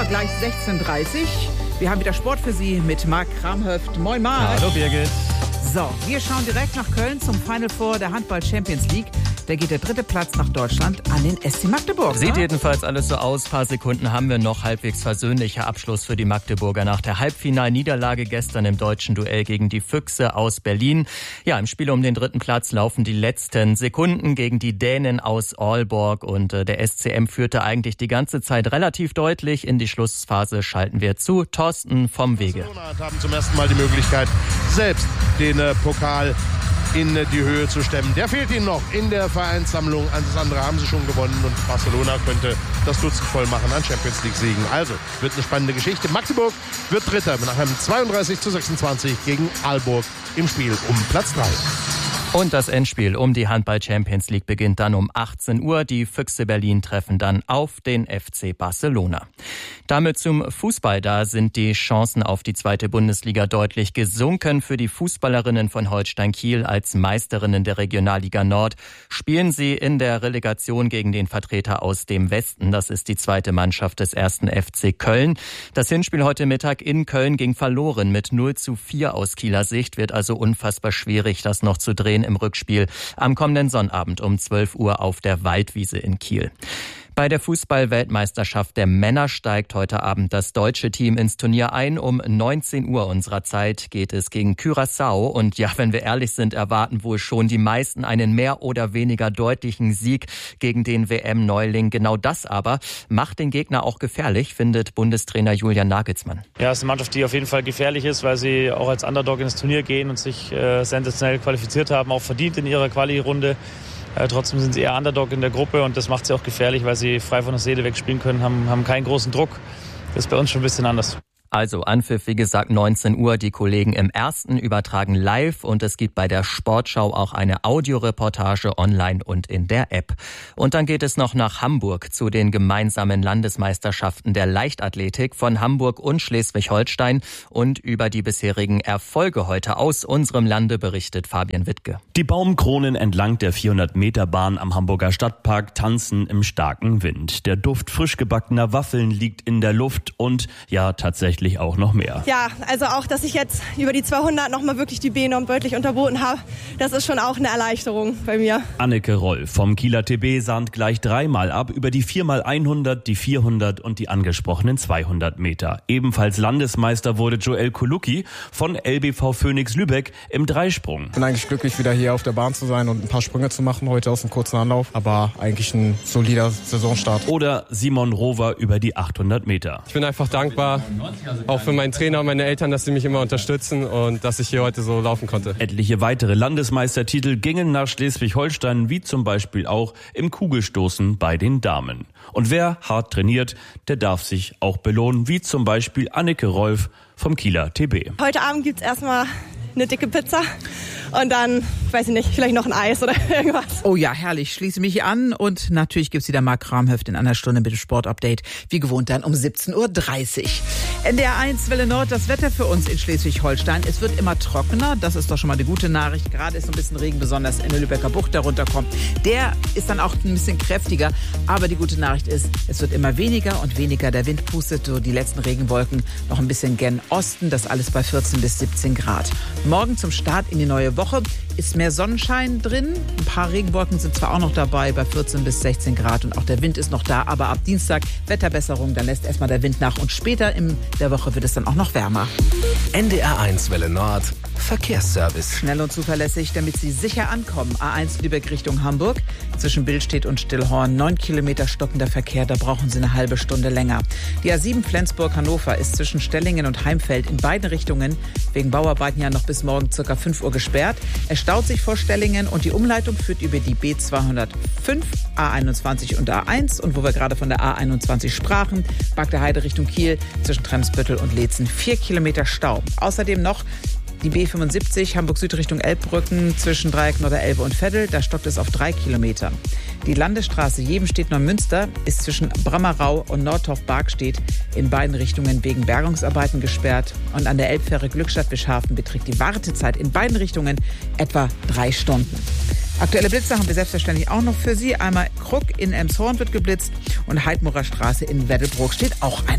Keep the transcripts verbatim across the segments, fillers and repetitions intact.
gleich sechzehn Uhr dreißig. Wir haben wieder Sport für Sie mit Marc Kramhöft. Moin Marc. Hallo Birgit. So, wir schauen direkt nach Köln zum Final Four der Handball Champions League. Da geht der dritte Platz nach Deutschland an den S C Magdeburg. Sieht ne? jedenfalls alles so aus. Ein paar Sekunden haben wir noch. Halbwegs versöhnlicher Abschluss für die Magdeburger nach der Halbfinalniederlage gestern im deutschen Duell gegen die Füchse aus Berlin. Ja, im Spiel um den dritten Platz laufen die letzten Sekunden gegen die Dänen aus Aalborg. Und äh, der S C M führte eigentlich die ganze Zeit relativ deutlich. In die Schlussphase schalten wir zu. Thorsten vom Wege. Barcelona haben zum ersten Mal die Möglichkeit, selbst den äh, Pokal in die Höhe zu stemmen. Der fehlt ihnen noch in der Vereinssammlung. Alles andere haben sie schon gewonnen und Barcelona könnte das Dutzend voll machen an Champions League Siegen. Also, wird eine spannende Geschichte. Magdeburg wird Dritter nach einem zweiunddreißig zu sechsundzwanzig gegen Aalborg im Spiel um Platz drei. Und das Endspiel um die Handball-Champions League beginnt dann um achtzehn Uhr. Die Füchse Berlin treffen dann auf den F C Barcelona. Damit zum Fußball. Da sind die Chancen auf die zweite Bundesliga deutlich gesunken. Für die Fußballerinnen von Holstein Kiel als Meisterinnen der Regionalliga Nord spielen sie in der Relegation gegen den Vertreter aus dem Westen. Das ist die zweite Mannschaft des ersten F C Köln. Das Hinspiel heute Mittag in Köln ging verloren mit null zu vier aus Kieler Sicht. Wird also unfassbar schwierig, das noch zu drehen im Rückspiel am kommenden Sonnabend um zwölf Uhr auf der Waldwiese in Kiel. Bei der Fußball-Weltmeisterschaft der Männer steigt heute Abend das deutsche Team ins Turnier ein. Um neunzehn Uhr unserer Zeit geht es gegen Curaçao. Und ja, wenn wir ehrlich sind, erwarten wohl schon die meisten einen mehr oder weniger deutlichen Sieg gegen den W M-Neuling. Genau das aber macht den Gegner auch gefährlich, findet Bundestrainer Julian Nagelsmann. Ja, es ist eine Mannschaft, die auf jeden Fall gefährlich ist, weil sie auch als Underdog ins Turnier gehen und sich äh, sensationell qualifiziert haben, auch verdient in ihrer Quali-Runde. Äh, trotzdem sind sie eher Underdog in der Gruppe und das macht sie auch gefährlich, weil sie frei von der Seele wegspielen können, haben, haben keinen großen Druck. Das ist bei uns schon ein bisschen anders. Also Anpfiff, wie gesagt, neunzehn Uhr. Die Kollegen im Ersten übertragen live und es gibt bei der Sportschau auch eine Audioreportage online und in der App. Und dann geht es noch nach Hamburg zu den gemeinsamen Landesmeisterschaften der Leichtathletik von Hamburg und Schleswig-Holstein. Und über die bisherigen Erfolge heute aus unserem Lande berichtet Fabian Wittke. Die Baumkronen entlang der vierhundert Meter Bahn am Hamburger Stadtpark tanzen im starken Wind. Der Duft frisch gebackener Waffeln liegt in der Luft und ja, tatsächlich auch noch mehr. Ja, also auch, dass ich jetzt über die zweihundert nochmal wirklich die B-Norm deutlich unterboten habe, das ist schon auch eine Erleichterung bei mir. Anneke Roll vom Kieler T B sahnt gleich dreimal ab über die vier mal hundert, die vierhundert und die angesprochenen zweihundert Meter. Ebenfalls Landesmeister wurde Joel Kolucki von L B V Phoenix Lübeck im Dreisprung. Ich bin eigentlich glücklich, wieder hier auf der Bahn zu sein und ein paar Sprünge zu machen heute aus einem kurzen Anlauf, aber eigentlich ein solider Saisonstart. Oder Simon Rover über die achthundert Meter. Ich bin einfach dankbar, auch für meinen Trainer und meine Eltern, dass sie mich immer unterstützen und dass ich hier heute so laufen konnte. Etliche weitere Landesmeistertitel gingen nach Schleswig-Holstein, wie zum Beispiel auch im Kugelstoßen bei den Damen. Und wer hart trainiert, der darf sich auch belohnen, wie zum Beispiel Anneke Rolf vom Kieler T B. Heute Abend gibt's erstmal eine dicke Pizza und dann, weiß ich nicht, vielleicht noch ein Eis oder irgendwas. Oh ja, herrlich. Schließe mich hier an und natürlich gibt's wieder Marc Kramhöft in einer Stunde mit dem Sportupdate. Wie gewohnt dann um siebzehn Uhr dreißig. N D R eins Welle Nord, das Wetter für uns in Schleswig-Holstein. Es wird immer trockener, das ist doch schon mal eine gute Nachricht. Gerade ist so ein bisschen Regen, besonders in der Lübecker Bucht, der runterkommt. Der ist dann auch ein bisschen kräftiger, aber die gute Nachricht ist, es wird immer weniger und weniger. Der Wind pustet so die letzten Regenwolken noch ein bisschen gen Osten, das alles bei vierzehn bis siebzehn Grad. Morgen zum Start in die neue Woche ist mehr Sonnenschein drin. Ein paar Regenwolken sind zwar auch noch dabei bei vierzehn bis sechzehn Grad und auch der Wind ist noch da, aber ab Dienstag Wetterbesserung, dann lässt erstmal der Wind nach und später in der Woche wird es dann auch noch wärmer. N D R eins Welle Nord Verkehrsservice. Schnell und zuverlässig, damit Sie sicher ankommen. A eins Lübeck Richtung Hamburg. Zwischen Billstedt und Stillhorn neun Kilometer stockender Verkehr, da brauchen Sie eine halbe Stunde länger. Die A sieben Flensburg-Hannover ist zwischen Stellingen und Heimfeld in beiden Richtungen wegen Bauarbeiten ja noch bis morgen ca. fünf Uhr gesperrt. Es staut sich vor Stellingen und die Umleitung führt über die B zweihundertfünf, A einundzwanzig und A eins. Und wo wir gerade von der A einundzwanzig sprachen, Bagde Heide Richtung Kiel zwischen Tremsbüttel und Leetzen vier Kilometer Stau. Außerdem noch die B fünfundsiebzig Hamburg Süd Richtung Elbbrücken zwischen Dreieck Norderelbe und Veddel, da stockt es auf drei Kilometer. Die Landesstraße Jebenstedt-Neumünster ist zwischen Brammerau und Nordtorf-Bargstedt in beiden Richtungen wegen Bergungsarbeiten gesperrt. Und an der Elbfähre Glückstadt-Bischhafen beträgt die Wartezeit in beiden Richtungen etwa drei Stunden. Aktuelle Blitze haben wir selbstverständlich auch noch für Sie. Einmal Krug in Elmshorn wird geblitzt und Heidmorer Straße in Weddelbrook steht auch einer.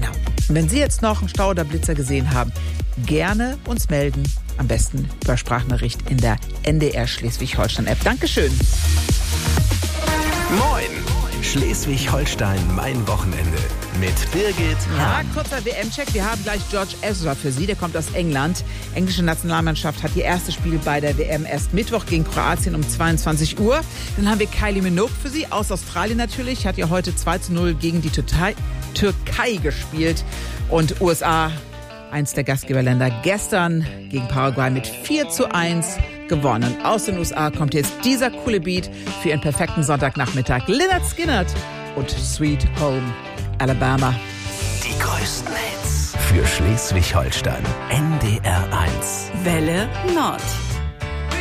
Und wenn Sie jetzt noch einen Stau oder Blitzer gesehen haben, gerne uns melden. Am besten über Sprachnachricht in der N D R Schleswig-Holstein-App. Dankeschön. Moin! Schleswig-Holstein, mein Wochenende. Mit Birgit Ja, Hahn. kurzer W M-Check. Wir haben gleich George Ezra für Sie. Der kommt aus England. Englische Nationalmannschaft hat ihr erstes Spiel bei der W M erst Mittwoch gegen Kroatien um zweiundzwanzig Uhr. Dann haben wir Kylie Minogue für Sie, aus Australien natürlich. Hat ja heute zwei zu null gegen die Türkei, Türkei gespielt. Und U S A, eins der Gastgeberländer, gestern gegen Paraguay mit vier zu eins gewonnen. Aus den U S A kommt jetzt dieser coole Beat für Ihren perfekten Sonntagnachmittag. Lynyrd Skynyrd und Sweet Home Alabama. Die größten Hits für Schleswig-Holstein. N D R eins. Welle Nord.